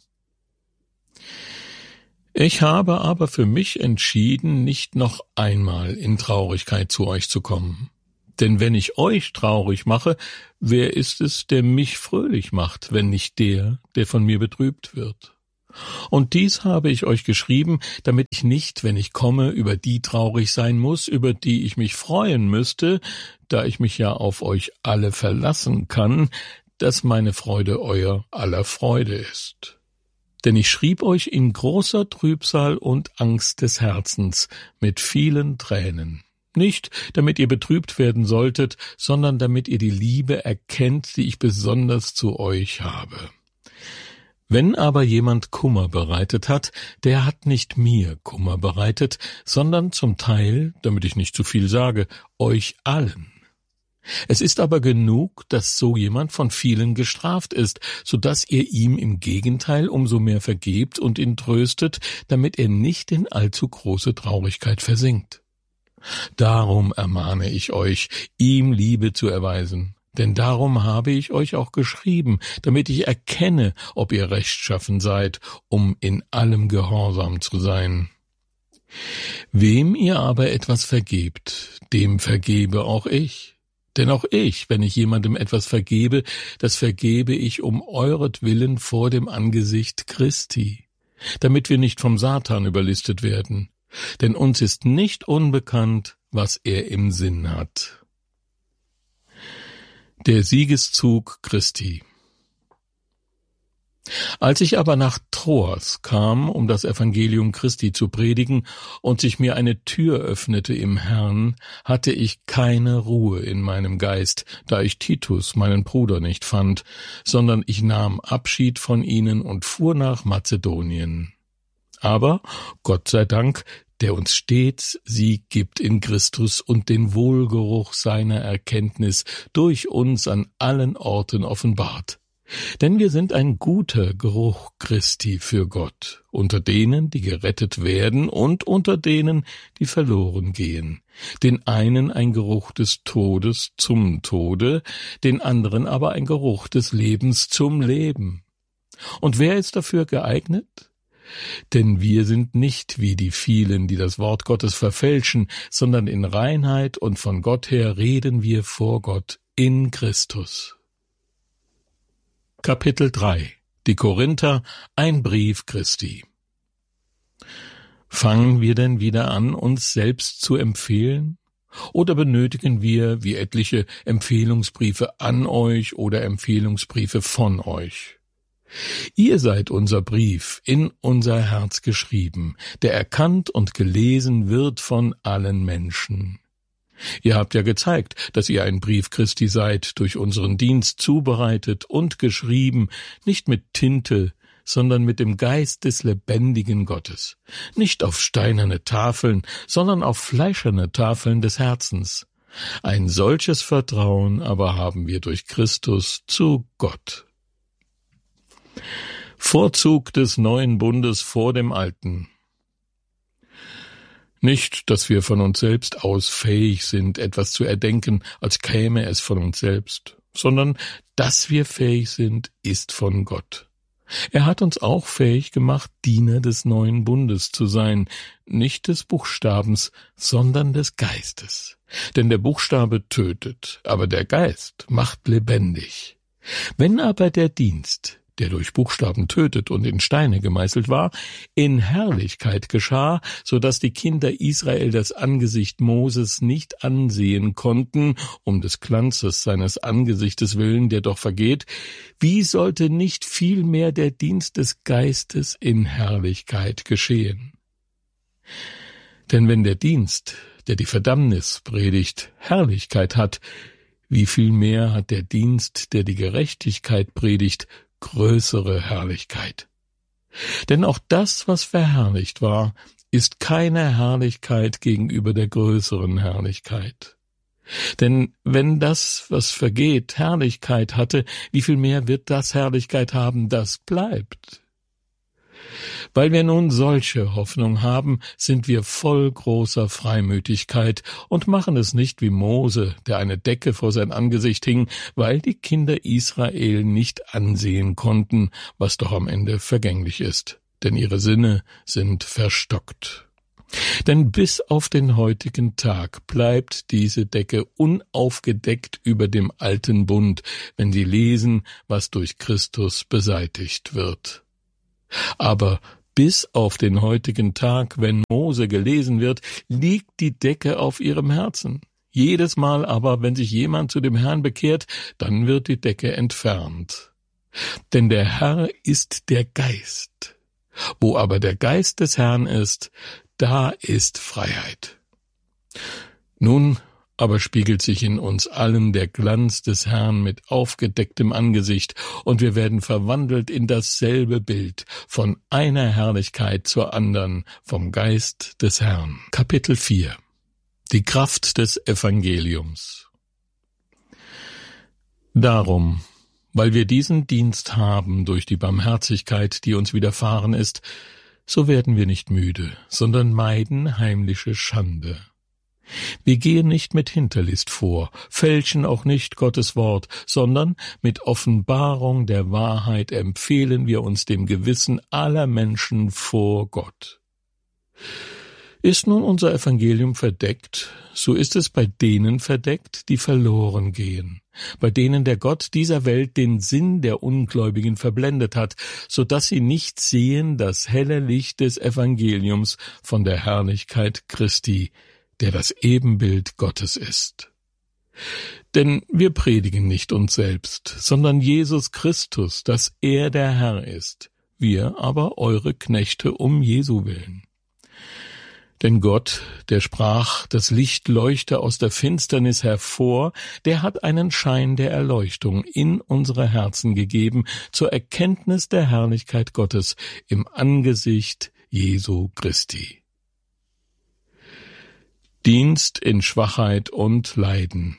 [SPEAKER 1] Ich habe aber für mich entschieden, nicht noch einmal in Traurigkeit zu euch zu kommen. Denn wenn ich euch traurig mache, wer ist es, der mich fröhlich macht, wenn nicht der, der von mir betrübt wird? Und dies habe ich euch geschrieben, damit ich nicht, wenn ich komme, über die traurig sein muss, über die ich mich freuen müsste, da ich mich ja auf euch alle verlassen kann, dass meine Freude euer aller Freude ist. Denn ich schrieb euch in großer Trübsal und Angst des Herzens mit vielen Tränen. Nicht, damit ihr betrübt werden solltet, sondern damit ihr die Liebe erkennt, die ich besonders zu euch habe. Wenn aber jemand Kummer bereitet hat, der hat nicht mir Kummer bereitet, sondern zum Teil, damit ich nicht zu viel sage, euch allen. Es ist aber genug, dass so jemand von vielen gestraft ist, so dass ihr ihm im Gegenteil umso mehr vergebt und ihn tröstet, damit er nicht in allzu große Traurigkeit versinkt. Darum ermahne ich euch, ihm Liebe zu erweisen. Denn darum habe ich euch auch geschrieben, damit ich erkenne, ob ihr rechtschaffen seid, um in allem gehorsam zu sein. Wem ihr aber etwas vergebt, dem vergebe auch ich. Denn auch ich, wenn ich jemandem etwas vergebe, das vergebe ich um euretwillen vor dem Angesicht Christi, damit wir nicht vom Satan überlistet werden. Denn uns ist nicht unbekannt, was er im Sinn hat. Der Siegeszug Christi. Als ich aber nach Troas kam, um das Evangelium Christi zu predigen, und sich mir eine Tür öffnete im Herrn, hatte ich keine Ruhe in meinem Geist, da ich Titus, meinen Bruder, nicht fand, sondern ich nahm Abschied von ihnen und fuhr nach Mazedonien. Aber, Gott sei Dank, der uns stets Sieg gibt in Christus und den Wohlgeruch seiner Erkenntnis durch uns an allen Orten offenbart. Denn wir sind ein guter Geruch Christi für Gott, unter denen, die gerettet werden und unter denen, die verloren gehen. Den einen ein Geruch des Todes zum Tode, den anderen aber ein Geruch des Lebens zum Leben. Und wer ist dafür geeignet? Denn wir sind nicht wie die vielen, die das Wort Gottes verfälschen, sondern in Reinheit und von Gott her reden wir vor Gott in Christus. Kapitel drei. Die Korinther, ein Brief Christi. Fangen wir denn wieder an, uns selbst zu empfehlen? Oder benötigen wir, wie etliche, Empfehlungsbriefe an euch oder Empfehlungsbriefe von euch? Ihr seid unser Brief, in unser Herz geschrieben, der erkannt und gelesen wird von allen Menschen. Ihr habt ja gezeigt, dass ihr ein Brief Christi seid, durch unseren Dienst zubereitet und geschrieben, nicht mit Tinte, sondern mit dem Geist des lebendigen Gottes, nicht auf steinerne Tafeln, sondern auf fleischerne Tafeln des Herzens. Ein solches Vertrauen aber haben wir durch Christus zu Gott. Vorzug des neuen Bundes vor dem alten. Nicht, dass wir von uns selbst aus fähig sind, etwas zu erdenken, als käme es von uns selbst, sondern dass wir fähig sind, ist von Gott. Er hat uns auch fähig gemacht, Diener des neuen Bundes zu sein, nicht des Buchstabens, sondern des Geistes. Denn der Buchstabe tötet, aber der Geist macht lebendig. Wenn aber der Dienst, der durch Buchstaben tötet und in Steine gemeißelt war, in Herrlichkeit geschah, so dass die Kinder Israel das Angesicht Moses nicht ansehen konnten, um des Glanzes seines Angesichtes willen, der doch vergeht, wie sollte nicht vielmehr der Dienst des Geistes in Herrlichkeit geschehen? Denn wenn der Dienst, der die Verdammnis predigt, Herrlichkeit hat, wie viel mehr hat der Dienst, der die Gerechtigkeit predigt, größere Herrlichkeit. Denn auch das, was verherrlicht war, ist keine Herrlichkeit gegenüber der größeren Herrlichkeit. Denn wenn das, was vergeht, Herrlichkeit hatte, wie viel mehr wird das Herrlichkeit haben, das bleibt? Weil wir nun solche Hoffnung haben, sind wir voll großer Freimütigkeit und machen es nicht wie Mose, der eine Decke vor sein Angesicht hing, weil die Kinder Israel nicht ansehen konnten, was doch am Ende vergänglich ist, denn ihre Sinne sind verstockt. Denn bis auf den heutigen Tag bleibt diese Decke unaufgedeckt über dem alten Bund, wenn Sie lesen, was durch Christus beseitigt wird. Aber bis auf den heutigen Tag, wenn Mose gelesen wird, liegt die Decke auf ihrem Herzen. Jedes Mal aber, wenn sich jemand zu dem Herrn bekehrt, dann wird die Decke entfernt. Denn der Herr ist der Geist. Wo aber der Geist des Herrn ist, da ist Freiheit. Nun aber spiegelt sich in uns allen der Glanz des Herrn mit aufgedecktem Angesicht, und wir werden verwandelt in dasselbe Bild, von einer Herrlichkeit zur andern, vom Geist des Herrn. Kapitel vier. Die Kraft des Evangeliums. Darum, weil wir diesen Dienst haben durch die Barmherzigkeit, die uns widerfahren ist, so werden wir nicht müde, sondern meiden heimliche Schande. Wir gehen nicht mit Hinterlist vor, fälschen auch nicht Gottes Wort, sondern mit Offenbarung der Wahrheit empfehlen wir uns dem Gewissen aller Menschen vor Gott. Ist nun unser Evangelium verdeckt, so ist es bei denen verdeckt, die verloren gehen, bei denen der Gott dieser Welt den Sinn der Ungläubigen verblendet hat, so dass sie nicht sehen das helle Licht des Evangeliums von der Herrlichkeit Christi, der das Ebenbild Gottes ist. Denn wir predigen nicht uns selbst, sondern Jesus Christus, dass er der Herr ist, wir aber eure Knechte um Jesu willen. Denn Gott, der sprach, das Licht leuchte aus der Finsternis hervor, der hat einen Schein der Erleuchtung in unsere Herzen gegeben, zur Erkenntnis der Herrlichkeit Gottes im Angesicht Jesu Christi. Dienst in Schwachheit und Leiden.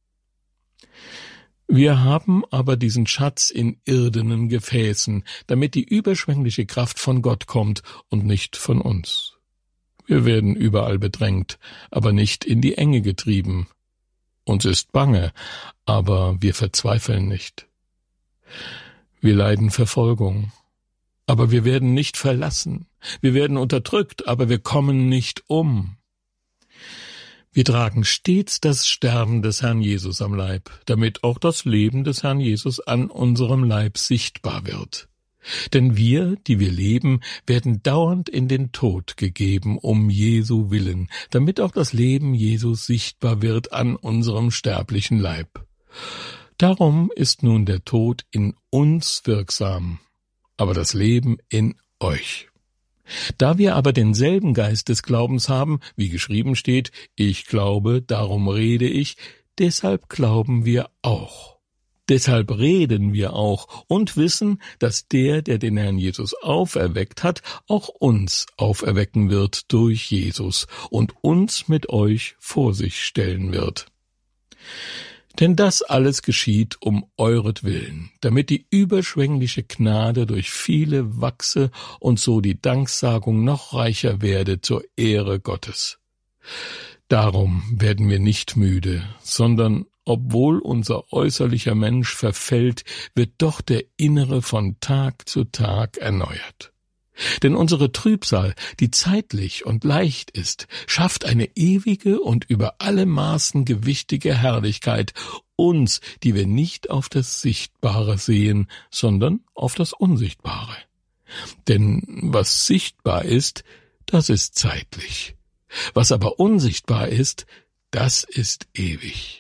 [SPEAKER 1] Wir haben aber diesen Schatz in irdenen Gefäßen, damit die überschwängliche Kraft von Gott kommt und nicht von uns. Wir werden überall bedrängt, aber nicht in die Enge getrieben. Uns ist bange, aber wir verzweifeln nicht. Wir leiden Verfolgung, aber wir werden nicht verlassen. Wir werden unterdrückt, aber wir kommen nicht um. Wir tragen stets das Sterben des Herrn Jesus am Leib, damit auch das Leben des Herrn Jesus an unserem Leib sichtbar wird. Denn wir, die wir leben, werden dauernd in den Tod gegeben, um Jesu willen, damit auch das Leben Jesus sichtbar wird an unserem sterblichen Leib. Darum ist nun der Tod in uns wirksam, aber das Leben in euch. Da wir aber denselben Geist des Glaubens haben, wie geschrieben steht, ich glaube, darum rede ich, deshalb glauben wir auch. Deshalb reden wir auch und wissen, dass der, der den Herrn Jesus auferweckt hat, auch uns auferwecken wird durch Jesus und uns mit euch vor sich stellen wird. Denn das alles geschieht um euretwillen, damit die überschwängliche Gnade durch viele wachse und so die Danksagung noch reicher werde zur Ehre Gottes. Darum werden wir nicht müde, sondern obwohl unser äußerlicher Mensch verfällt, wird doch der innere von Tag zu Tag erneuert. Denn unsere Trübsal, die zeitlich und leicht ist, schafft eine ewige und über alle Maßen gewichtige Herrlichkeit, uns, die wir nicht auf das Sichtbare sehen, sondern auf das Unsichtbare. Denn was sichtbar ist, das ist zeitlich. Was aber unsichtbar ist, das ist ewig.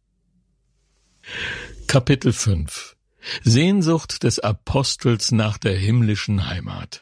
[SPEAKER 1] Kapitel fünf. Sehnsucht des Apostels nach der himmlischen Heimat.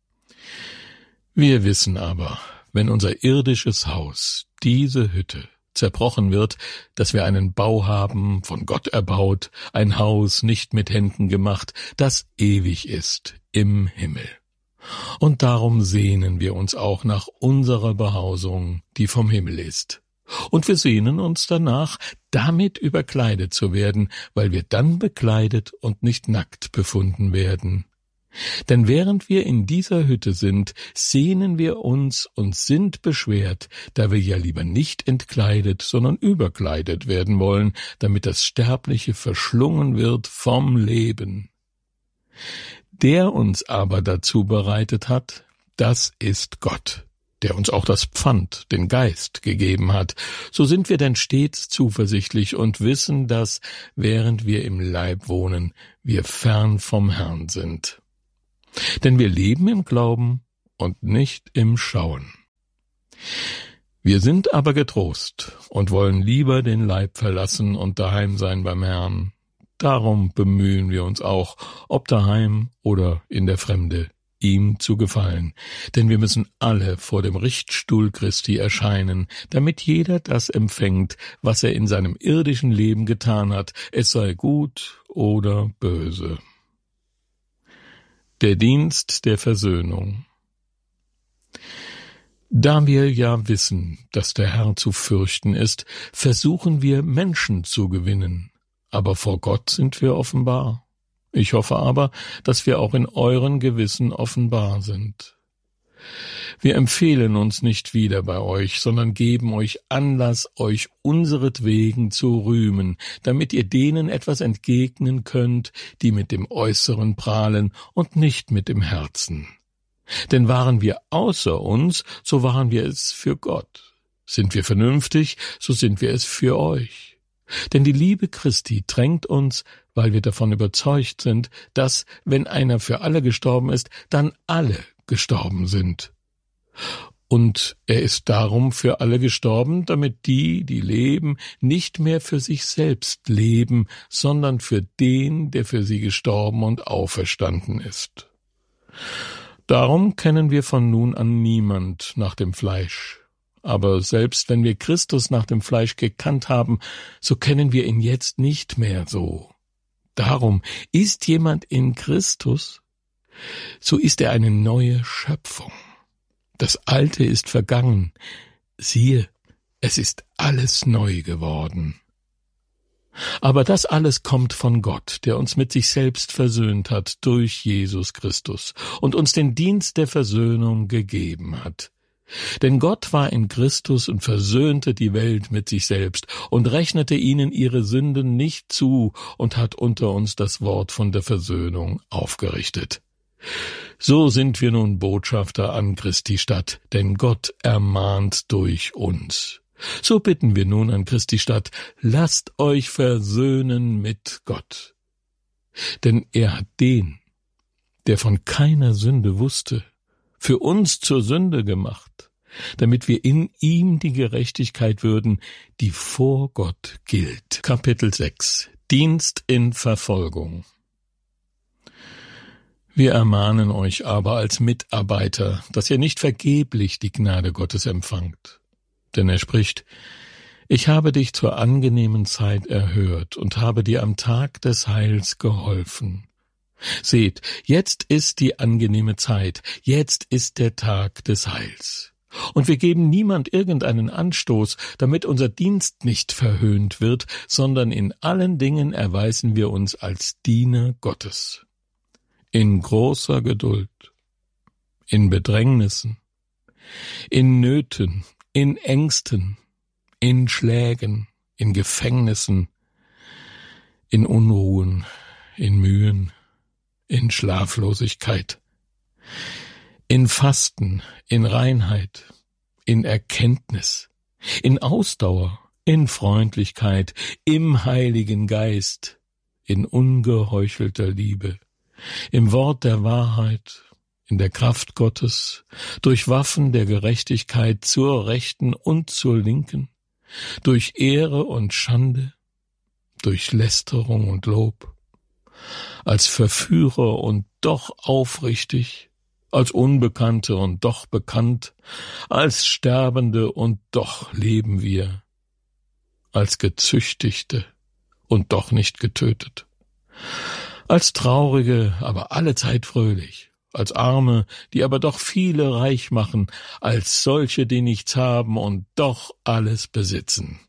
[SPEAKER 1] Wir wissen aber, wenn unser irdisches Haus, diese Hütte, zerbrochen wird, dass wir einen Bau haben, von Gott erbaut, ein Haus nicht mit Händen gemacht, das ewig ist im Himmel. Und darum sehnen wir uns auch nach unserer Behausung, die vom Himmel ist. Und wir sehnen uns danach, damit überkleidet zu werden, weil wir dann bekleidet und nicht nackt befunden werden. Denn während wir in dieser Hütte sind, sehnen wir uns und sind beschwert, da wir ja lieber nicht entkleidet, sondern überkleidet werden wollen, damit das Sterbliche verschlungen wird vom Leben. Der uns aber dazu bereitet hat, das ist Gott, der uns auch das Pfand, den Geist, gegeben hat, so sind wir denn stets zuversichtlich und wissen, dass, während wir im Leib wohnen, wir fern vom Herrn sind. Denn wir leben im Glauben und nicht im Schauen. Wir sind aber getrost und wollen lieber den Leib verlassen und daheim sein beim Herrn. Darum bemühen wir uns auch, ob daheim oder in der Fremde, ihm zu gefallen. Denn wir müssen alle vor dem Richtstuhl Christi erscheinen, damit jeder das empfängt, was er in seinem irdischen Leben getan hat, es sei gut oder böse. Der Dienst der Versöhnung. Da wir ja wissen, dass der Herr zu fürchten ist, versuchen wir, Menschen zu gewinnen. Aber vor Gott sind wir offenbar. Ich hoffe aber, dass wir auch in euren Gewissen offenbar sind. Wir empfehlen uns nicht wieder bei euch, sondern geben euch Anlass, euch unseretwegen zu rühmen, damit ihr denen etwas entgegnen könnt, die mit dem Äußeren prahlen und nicht mit dem Herzen. Denn waren wir außer uns, so waren wir es für Gott. Sind wir vernünftig, so sind wir es für euch. Denn die Liebe Christi drängt uns, weil wir davon überzeugt sind, dass, wenn einer für alle gestorben ist, dann alle gestorben sind. Und er ist darum für alle gestorben, damit die, die leben, nicht mehr für sich selbst leben, sondern für den, der für sie gestorben und auferstanden ist. Darum kennen wir von nun an niemand nach dem Fleisch. Aber selbst wenn wir Christus nach dem Fleisch gekannt haben, so kennen wir ihn jetzt nicht mehr so. Darum, ist jemand in Christus, so ist er eine neue Schöpfung. Das Alte ist vergangen. Siehe, es ist alles neu geworden. Aber das alles kommt von Gott, der uns mit sich selbst versöhnt hat durch Jesus Christus und uns den Dienst der Versöhnung gegeben hat. Denn Gott war in Christus und versöhnte die Welt mit sich selbst und rechnete ihnen ihre Sünden nicht zu und hat unter uns das Wort von der Versöhnung aufgerichtet. So sind wir nun Botschafter an Christi Stadt, denn Gott ermahnt durch uns. So bitten wir nun an Christi Stadt, lasst euch versöhnen mit Gott. Denn er hat den, der von keiner Sünde wusste, für uns zur Sünde gemacht, damit wir in ihm die Gerechtigkeit würden, die vor Gott gilt. Kapitel sechs. Dienst in Verfolgung. Wir ermahnen euch aber als Mitarbeiter, dass ihr nicht vergeblich die Gnade Gottes empfangt. Denn er spricht, ich habe dich zur angenehmen Zeit erhört und habe dir am Tag des Heils geholfen. Seht, jetzt ist die angenehme Zeit, jetzt ist der Tag des Heils. Und wir geben niemand irgendeinen Anstoß, damit unser Dienst nicht verhöhnt wird, sondern in allen Dingen erweisen wir uns als Diener Gottes. In großer Geduld, in Bedrängnissen, in Nöten, in Ängsten, in Schlägen, in Gefängnissen, in Unruhen, in Mühen, in Schlaflosigkeit, in Fasten, in Reinheit, in Erkenntnis, in Ausdauer, in Freundlichkeit, im Heiligen Geist, in ungeheuchelter Liebe, im Wort der Wahrheit, in der Kraft Gottes, durch Waffen der Gerechtigkeit zur Rechten und zur Linken, durch Ehre und Schande, durch Lästerung und Lob, als Verführer und doch aufrichtig, als Unbekannte und doch bekannt, als Sterbende und doch leben wir, als Gezüchtigte und doch nicht getötet, als Traurige, aber allezeit fröhlich, als Arme, die aber doch viele reich machen, als solche, die nichts haben und doch alles besitzen.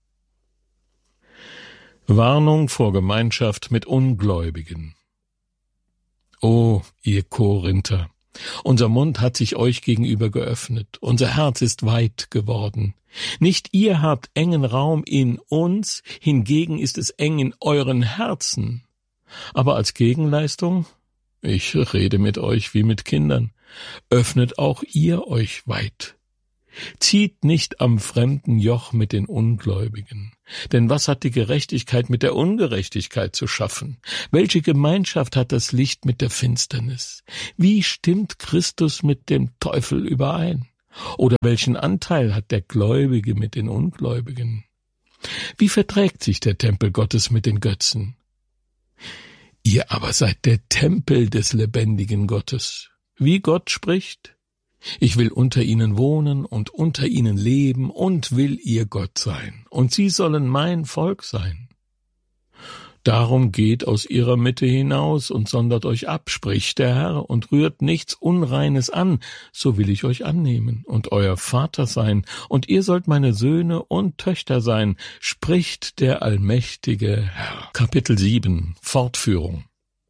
[SPEAKER 1] Warnung vor Gemeinschaft mit Ungläubigen. O, ihr Korinther, unser Mund hat sich euch gegenüber geöffnet, unser Herz ist weit geworden. Nicht ihr habt engen Raum in uns, hingegen ist es eng in euren Herzen. Aber als Gegenleistung, ich rede mit euch wie mit Kindern, öffnet auch ihr euch weit, Zieht nicht am fremden Joch mit den Ungläubigen. Denn was hat die Gerechtigkeit mit der Ungerechtigkeit zu schaffen? Welche Gemeinschaft hat das Licht mit der Finsternis? Wie stimmt Christus mit dem Teufel überein? Oder welchen Anteil hat der Gläubige mit den Ungläubigen? Wie verträgt sich der Tempel Gottes mit den Götzen? Ihr aber seid der Tempel des lebendigen Gottes. Wie Gott spricht: Ich will unter ihnen wohnen und unter ihnen leben und will ihr Gott sein, und sie sollen mein Volk sein. Darum geht aus ihrer Mitte hinaus und sondert euch ab, spricht der Herr, und rührt nichts Unreines an, so will ich euch annehmen und euer Vater sein, und ihr sollt meine Söhne und Töchter sein, spricht der allmächtige Herr. Kapitel sieben, Fortführung.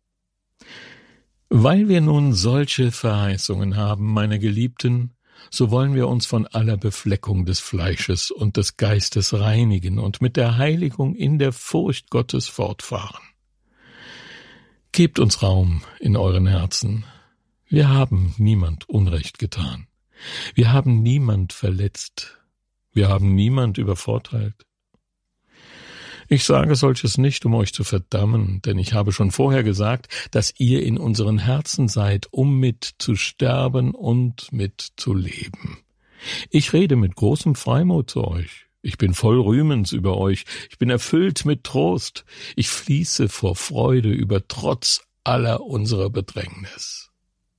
[SPEAKER 1] Weil wir nun solche Verheißungen haben, meine Geliebten, so wollen wir uns von aller Befleckung des Fleisches und des Geistes reinigen und mit der Heiligung in der Furcht Gottes fortfahren. Gebt uns Raum in euren Herzen. Wir haben niemand Unrecht getan. Wir haben niemand verletzt. Wir haben niemand übervorteilt. Ich sage solches nicht, um euch zu verdammen, denn ich habe schon vorher gesagt, dass ihr in unseren Herzen seid, um mit zu sterben und mit zu leben. Ich rede mit großem Freimut zu euch. Ich bin voll Rühmens über euch. Ich bin erfüllt mit Trost. Ich fließe vor Freude über trotz aller unserer Bedrängnis.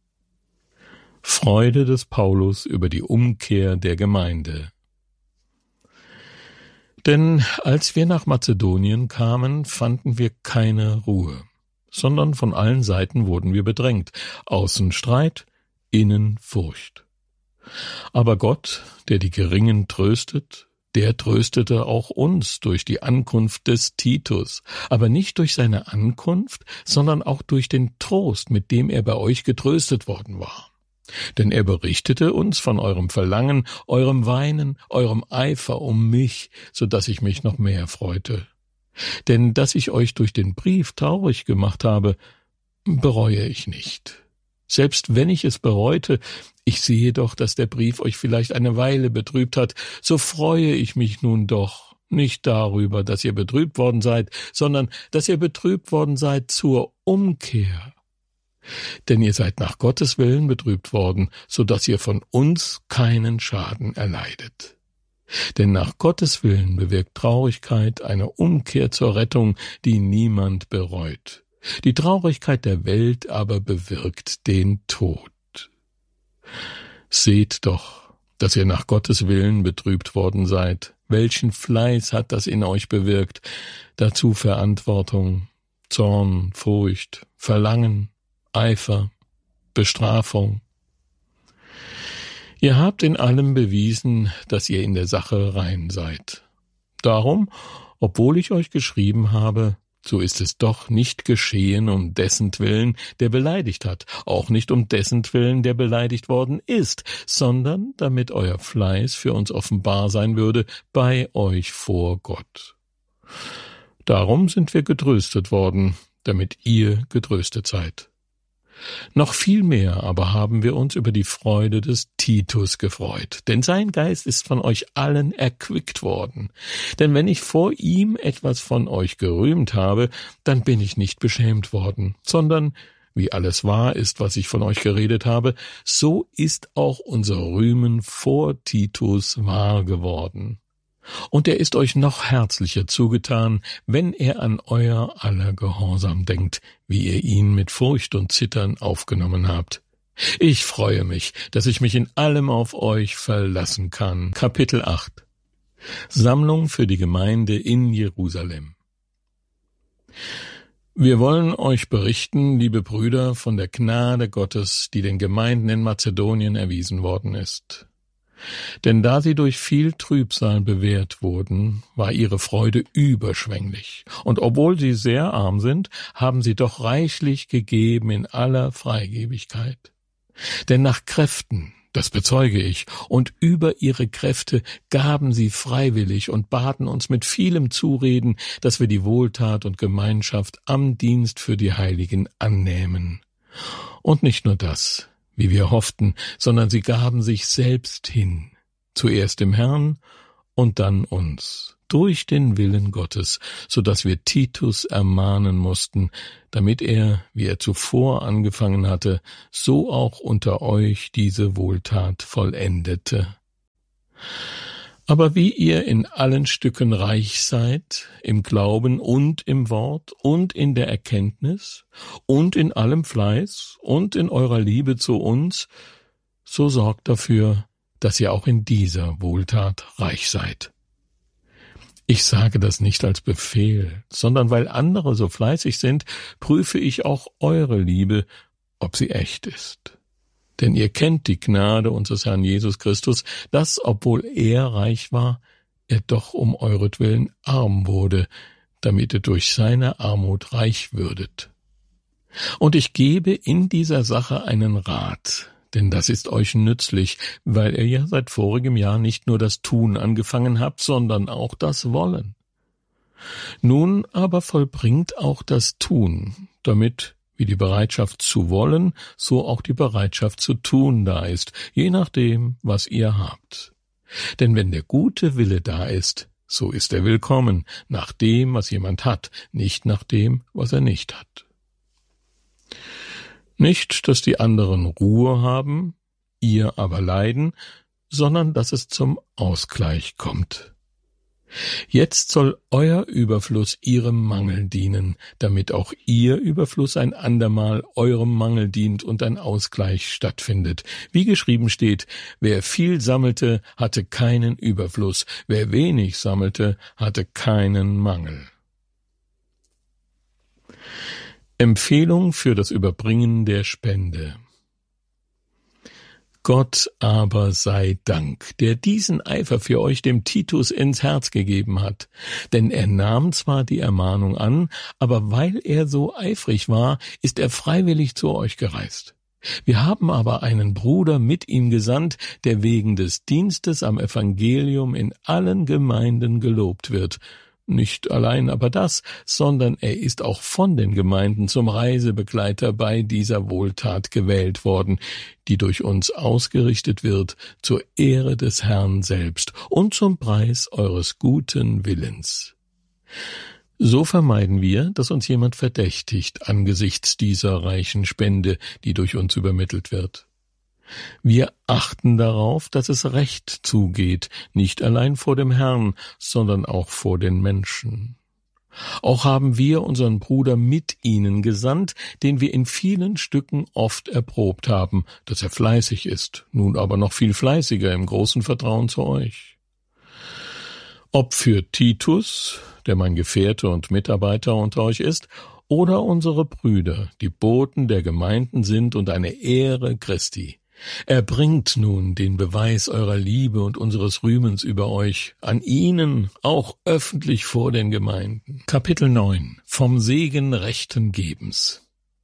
[SPEAKER 1] Freude des Paulus über die Umkehr der Gemeinde. Denn als wir nach Mazedonien kamen, fanden wir keine Ruhe, sondern von allen Seiten wurden wir bedrängt, außen Streit, innen Furcht. Aber Gott, der die Geringen tröstet, der tröstete auch uns durch die Ankunft des Titus, aber nicht durch seine Ankunft, sondern auch durch den Trost, mit dem er bei euch getröstet worden war. Denn er berichtete uns von eurem Verlangen, eurem Weinen, eurem Eifer um mich, so dass ich mich noch mehr freute. Denn dass ich euch durch den Brief traurig gemacht habe, bereue ich nicht. Selbst wenn ich es bereute, ich sehe doch, dass der Brief euch vielleicht eine Weile betrübt hat, so freue ich mich nun doch nicht darüber, dass ihr betrübt worden seid, sondern dass ihr betrübt worden seid zur Umkehr. Denn ihr seid nach Gottes Willen betrübt worden, so dass ihr von uns keinen Schaden erleidet. Denn nach Gottes Willen bewirkt Traurigkeit eine Umkehr zur Rettung, die niemand bereut. Die Traurigkeit der Welt aber bewirkt den Tod. Seht doch, dass ihr nach Gottes Willen betrübt worden seid. Welchen Fleiß hat das in euch bewirkt? Dazu Verantwortung, Zorn, Furcht, Verlangen, Eifer, Bestrafung. Ihr habt in allem bewiesen, dass ihr in der Sache rein seid. Darum, obwohl ich euch geschrieben habe, so ist es doch nicht geschehen um dessentwillen, der beleidigt hat, auch nicht um dessentwillen, der beleidigt worden ist, sondern damit euer Fleiß für uns offenbar sein würde bei euch vor Gott. Darum sind wir getröstet worden, damit ihr getröstet seid. Noch viel mehr aber haben wir uns über die Freude des Titus gefreut, denn sein Geist ist von euch allen erquickt worden. Denn wenn ich vor ihm etwas von euch gerühmt habe, dann bin ich nicht beschämt worden, sondern, wie alles wahr ist, was ich von euch geredet habe, so ist auch unser Rühmen vor Titus wahr geworden. Und er ist euch noch herzlicher zugetan, wenn er an euer aller Gehorsam denkt, wie ihr ihn mit Furcht und Zittern aufgenommen habt. Ich freue mich, dass ich mich in allem auf euch verlassen kann. Kapitel acht. Sammlung für die Gemeinde in Jerusalem. Wir wollen euch berichten, liebe Brüder, von der Gnade Gottes, die den Gemeinden in Mazedonien erwiesen worden ist. Denn da sie durch viel Trübsal bewährt wurden, war ihre Freude überschwänglich, und obwohl sie sehr arm sind, haben sie doch reichlich gegeben in aller Freigebigkeit. Denn nach Kräften, das bezeuge ich, und über ihre Kräfte gaben sie freiwillig und baten uns mit vielem Zureden, dass wir die Wohltat und Gemeinschaft am Dienst für die Heiligen annähmen. Und nicht nur das, wie wir hofften, sondern sie gaben sich selbst hin, zuerst dem Herrn und dann uns, durch den Willen Gottes, so dass wir Titus ermahnen mussten, damit er, wie er zuvor angefangen hatte, so auch unter euch diese Wohltat vollendete. Aber wie ihr in allen Stücken reich seid, im Glauben und im Wort und in der Erkenntnis und in allem Fleiß und in eurer Liebe zu uns, so sorgt dafür, dass ihr auch in dieser Wohltat reich seid. Ich sage das nicht als Befehl, sondern weil andere so fleißig sind, prüfe ich auch eure Liebe, ob sie echt ist. Denn ihr kennt die Gnade unseres Herrn Jesus Christus, dass, obwohl er reich war, er doch um euretwillen arm wurde, damit ihr durch seine Armut reich würdet. Und ich gebe in dieser Sache einen Rat, denn das ist euch nützlich, weil ihr ja seit vorigem Jahr nicht nur das Tun angefangen habt, sondern auch das Wollen. Nun aber vollbringt auch das Tun, damit, wie die Bereitschaft zu wollen, so auch die Bereitschaft zu tun da ist, je nachdem, was ihr habt. Denn wenn der gute Wille da ist, so ist er willkommen, nach dem, was jemand hat, nicht nach dem, was er nicht hat. Nicht, dass die anderen Ruhe haben, ihr aber leiden, sondern dass es zum Ausgleich kommt. Jetzt soll euer Überfluss ihrem Mangel dienen, damit auch ihr Überfluss ein andermal eurem Mangel dient und ein Ausgleich stattfindet. Wie geschrieben steht, wer viel sammelte, hatte keinen Überfluss, wer wenig sammelte, hatte keinen Mangel. Empfehlung für das Überbringen der Spende. Gott aber sei Dank, der diesen Eifer für euch dem Titus ins Herz gegeben hat. Denn er nahm zwar die Ermahnung an, aber weil er so eifrig war, ist er freiwillig zu euch gereist. Wir haben aber einen Bruder mit ihm gesandt, der wegen des Dienstes am Evangelium in allen Gemeinden gelobt wird. Nicht allein aber das, sondern er ist auch von den Gemeinden zum Reisebegleiter bei dieser Wohltat gewählt worden, die durch uns ausgerichtet wird, zur Ehre des Herrn selbst und zum Preis eures guten Willens. So vermeiden wir, dass uns jemand verdächtigt angesichts dieser reichen Spende, die durch uns übermittelt wird. Wir achten darauf, dass es recht zugeht, nicht allein vor dem Herrn, sondern auch vor den Menschen. Auch haben wir unseren Bruder mit ihnen gesandt, den wir in vielen Stücken oft erprobt haben, dass er fleißig ist, nun aber noch viel fleißiger im großen Vertrauen zu euch. Ob für Titus, der mein Gefährte und Mitarbeiter unter euch ist, oder unsere Brüder, die Boten der Gemeinden sind und eine Ehre Christi. Erbringt nun den Beweis eurer Liebe und unseres Rühmens über euch, an ihnen, auch öffentlich vor den Gemeinden. Kapitel neun. Vom Segen rechten Gebens.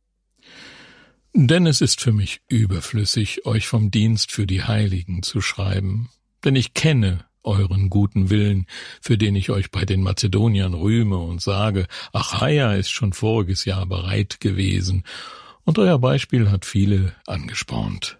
[SPEAKER 1] Denn es ist für mich überflüssig, euch vom Dienst für die Heiligen zu schreiben, denn ich kenne euren guten Willen, für den ich euch bei den Mazedoniern rühme und sage, Achaia ist schon voriges Jahr bereit gewesen, und euer Beispiel hat viele angespornt.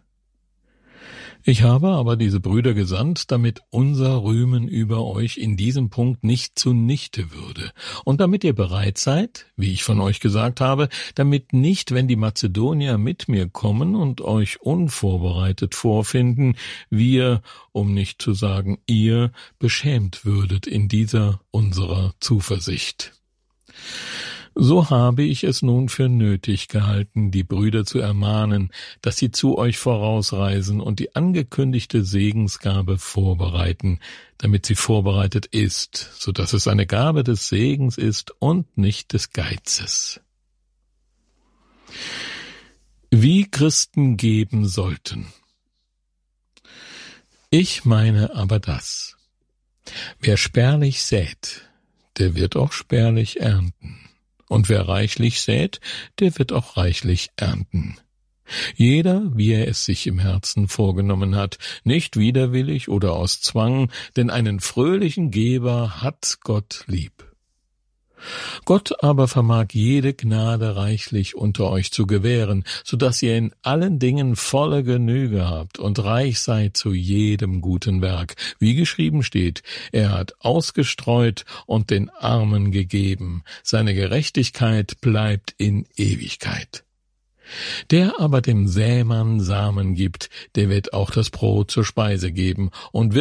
[SPEAKER 1] Ich habe aber diese Brüder gesandt, damit unser Rühmen über euch in diesem Punkt nicht zunichte würde und damit ihr bereit seid, wie ich von euch gesagt habe, damit nicht, wenn die Mazedonier mit mir kommen und euch unvorbereitet vorfinden, wir, um nicht zu sagen ihr, beschämt würdet in dieser unserer Zuversicht. So habe ich es nun für nötig gehalten, die Brüder zu ermahnen, dass sie zu euch vorausreisen und die angekündigte Segensgabe vorbereiten, damit sie vorbereitet ist, so dass es eine Gabe des Segens ist und nicht des Geizes. Wie Christen geben sollten. Ich meine aber das: Wer spärlich sät, der wird auch spärlich ernten. Und wer reichlich sät, der wird auch reichlich ernten. Jeder, wie er es sich im Herzen vorgenommen hat, nicht widerwillig oder aus Zwang, denn einen fröhlichen Geber hat Gott lieb. Gott aber vermag jede Gnade reichlich unter euch zu gewähren, so dass ihr in allen Dingen volle Genüge habt und reich seid zu jedem guten Werk. Wie geschrieben steht, er hat ausgestreut und den Armen gegeben. Seine Gerechtigkeit bleibt in Ewigkeit. Der aber dem Sämann Samen gibt, der wird auch das Brot zur Speise geben und wird